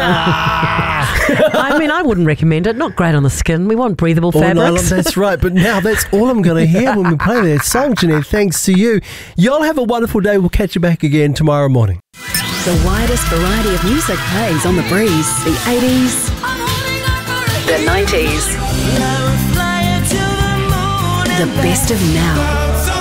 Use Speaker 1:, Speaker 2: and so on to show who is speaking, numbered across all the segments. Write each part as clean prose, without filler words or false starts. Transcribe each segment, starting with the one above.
Speaker 1: I mean, I wouldn't recommend it. Not great on the skin. We want breathable fabrics.
Speaker 2: No, that's right. But now that's all I'm going to hear when we play that song, Jeanette. Thanks to you. Y'all have a wonderful day. We'll catch you back again tomorrow morning.
Speaker 3: The widest variety of music plays on The Breeze. The 80s, the 90s, the best of now.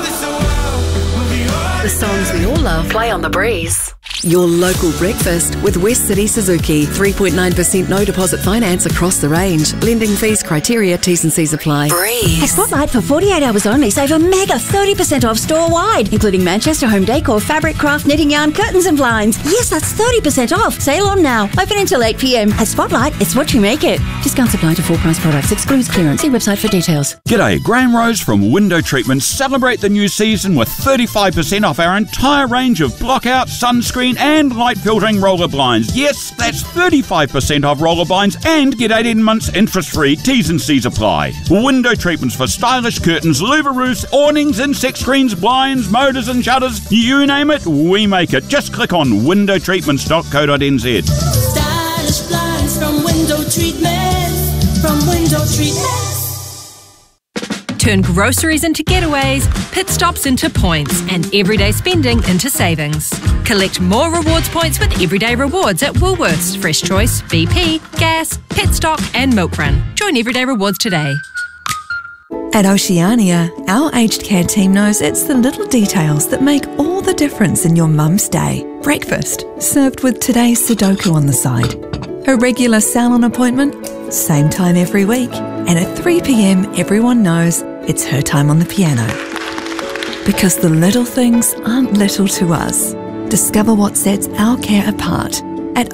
Speaker 3: The songs we all love play on The Breeze. Your local breakfast with West City Suzuki. 3.9% no deposit finance across the range. Lending fees, criteria, T's and C's apply. Breeze.
Speaker 4: At Spotlight for 48 hours only, save a mega 30% off store-wide, including Manchester home decor, fabric, craft, knitting yarn, curtains and blinds. Yes, that's 30% off. Sale on now. Open until 8 p.m. At Spotlight, it's what you make it. Discounts apply to full price products. Excludes clearance. See website for details.
Speaker 5: G'day, Graham Rose from Window Treatments. Celebrate the new season with 35% off our entire range of blockout, sunscreen and light filtering roller blinds. Yes, that's 35% off roller blinds and get 18 months interest-free. T's and C's apply. Window Treatments for stylish curtains, louver roofs, awnings, insect screens, blinds, motors and shutters. You name it, we make it. Just click on windowtreatments.co.nz.
Speaker 6: Stylish blinds from Window Treatments. From Window Treatments.
Speaker 7: Turn groceries into getaways, pit stops into points, and everyday spending into savings. Collect more rewards points with Everyday Rewards at Woolworths, Fresh Choice, BP, Gas, Petstock and Milk Run. Join Everyday Rewards today.
Speaker 8: At Oceania, our aged care team knows it's the little details that make all the difference in your mum's day. Breakfast, served with today's Sudoku on the side. A regular salon appointment, same time every week. And at 3 p.m, everyone knows it's her time on the piano. Because the little things aren't little to us. Discover what sets our care apart at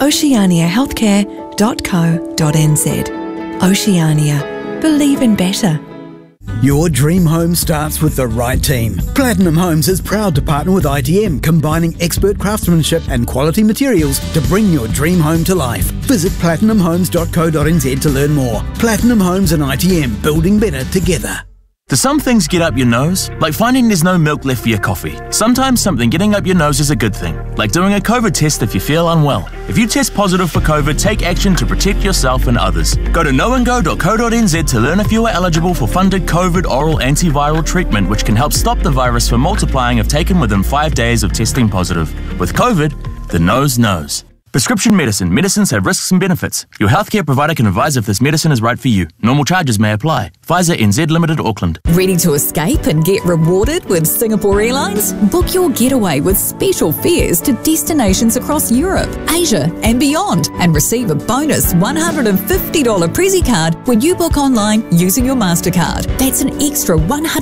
Speaker 8: oceaniahealthcare.co.nz. Oceania. Believe in better.
Speaker 9: Your dream home starts with the right team. Platinum Homes is proud to partner with ITM, combining expert craftsmanship and quality materials to bring your dream home to life. Visit platinumhomes.co.nz to learn more. Platinum Homes and ITM, building better together.
Speaker 10: Do some things get up your nose? Like finding there's no milk left for your coffee. Sometimes something getting up your nose is a good thing, like doing a COVID test if you feel unwell. If you test positive for COVID, take action to protect yourself and others. Go to knowandgo.co.nz to learn if you are eligible for funded COVID oral antiviral treatment, which can help stop the virus from multiplying if taken within 5 days of testing positive. With COVID, the nose knows. Prescription medicine. Medicines have risks and benefits. Your healthcare provider can advise if this medicine is right for you. Normal charges may apply. Pfizer NZ Limited, Auckland.
Speaker 3: Ready to escape and get rewarded with Singapore Airlines? Book your getaway with special fares to destinations across Europe, Asia and beyond, and receive a bonus $150 Prezi card when you book online using your MasterCard. That's an extra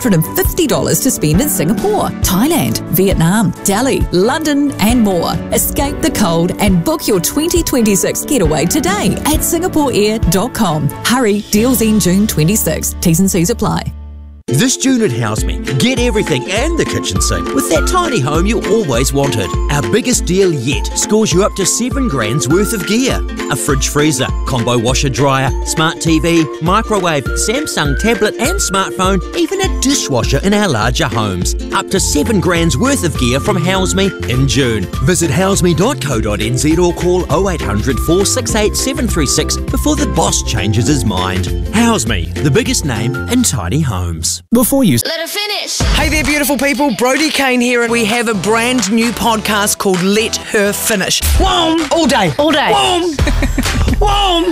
Speaker 3: $150 to spend in Singapore, Thailand, Vietnam, Delhi, London and more. Escape the cold and book your 2026 getaway today at singaporeair.com. Hurry, deals end June 26. T's and C's apply.
Speaker 11: This June at Houseme, get everything and the kitchen sink with that tiny home you always wanted. Our biggest deal yet scores you up to $7,000 worth of gear. A fridge freezer, combo washer dryer, smart TV, microwave, Samsung tablet and smartphone, even a dishwasher in our larger homes. Up to $7,000 worth of gear from Houseme in June. Visit houseme.co.nz or call 0800 468 736 before the boss changes his mind. Houseme, the biggest name in tiny homes.
Speaker 12: Before you
Speaker 6: Let her finish.
Speaker 12: Hey there, beautiful people. Brody Kane here, and we have a brand new podcast called Let Her Finish. Whoom! All day.
Speaker 1: All day.
Speaker 12: Whoom! Whoom!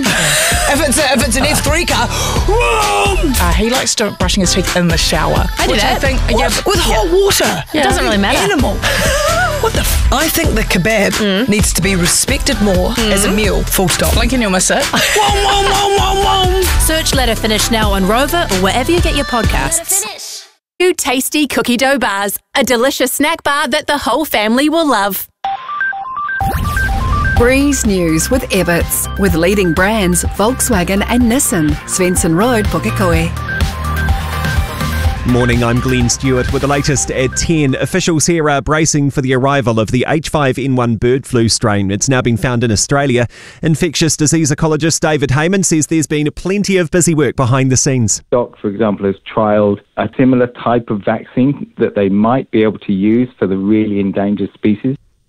Speaker 12: If it's an F3 car, whoom!
Speaker 13: He likes brushing his teeth in the shower.
Speaker 1: I do that.
Speaker 13: I think,
Speaker 12: with hot water.
Speaker 1: It doesn't really matter.
Speaker 12: Animal. What the I think the kebab needs to be respected more as a meal, full stop.
Speaker 13: Blink and you'll miss it.
Speaker 12: Whoom, whoom, whoom, whoom, whoom.
Speaker 7: Search Let Her Finish now on Rover or wherever you get your podcasts. Two tasty cookie dough bars, a delicious snack bar that the whole family will love.
Speaker 3: Breeze News with Ebbets, with leading brands Volkswagen and Nissan. Svensson Road, Pukekohe.
Speaker 14: Morning, I'm Glenn Stewart with the latest at 10. Officials here are bracing for the arrival of the H5N1 bird flu strain. It's now been found in Australia. Infectious disease ecologist David Heyman says there's been plenty of busy work behind the scenes.
Speaker 15: Doc, for example, has trialled a similar type of vaccine that they might be able to use for the really endangered species.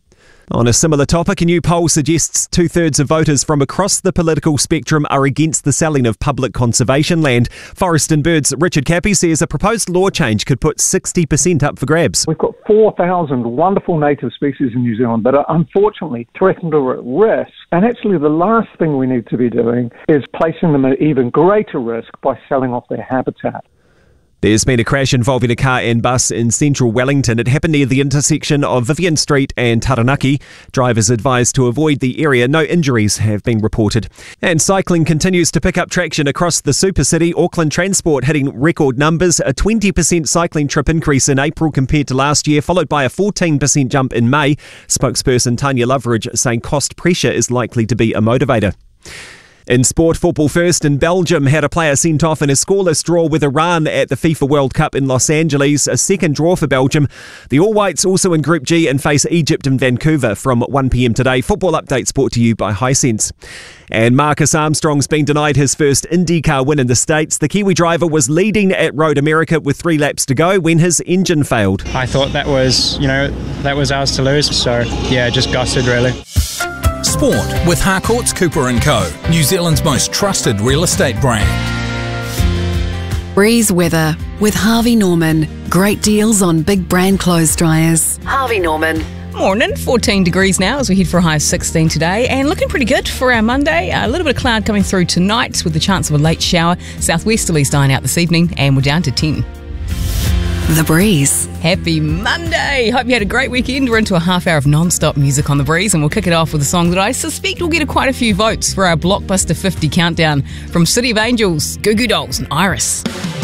Speaker 14: On a similar topic, a new poll suggests 2/3 of voters from across the political spectrum are against the selling of public conservation land. Forest and Birds' Richard Cappy says a proposed law change could put 60% up for grabs.
Speaker 16: We've got 4,000 wonderful native species in New Zealand that are unfortunately threatened or at risk. And actually the last thing we need to be doing is placing them at even greater risk by selling off their habitat.
Speaker 14: There's been a crash involving a car and bus in central Wellington. It happened near the intersection of Vivian Street and Taranaki. Drivers advised to avoid the area. No injuries have been reported. And cycling continues to pick up traction across the super city. Auckland Transport hitting record numbers. A 20% cycling trip increase in April compared to last year, followed by a 14% jump in May. Spokesperson Tanya Loveridge saying cost pressure is likely to be a motivator. In sport, football first, and Belgium had a player sent off in a scoreless draw with Iran at the FIFA World Cup in Los Angeles. A second draw for Belgium. The All Whites also in Group G and face Egypt in Vancouver from 1 p.m. today. Football updates brought to you by Hisense. And Marcus Armstrong's been denied his first IndyCar win in the States. The Kiwi driver was leading at Road America with 3 laps to go when his engine failed.
Speaker 17: I thought that was ours to lose. So, yeah, just gutted really.
Speaker 18: Sport with Harcourts Cooper & Co, New Zealand's most trusted real estate brand.
Speaker 19: Breeze weather with Harvey Norman. Great deals on big brand clothes dryers. Harvey Norman.
Speaker 20: Morning, 14 degrees now as we head for a high of 16 today, and looking pretty good for our Monday. A little bit of cloud coming through tonight with the chance of a late shower. Southwesterlies dying out this evening, and we're down to 10.
Speaker 19: The Breeze.
Speaker 20: Happy Monday. Hope you had a great weekend. We're into a half hour of non-stop music on The Breeze, and we'll kick it off with a song that I suspect will get quite a few votes for our Blockbuster 50 countdown from City of Angels, Goo Goo Dolls and Iris.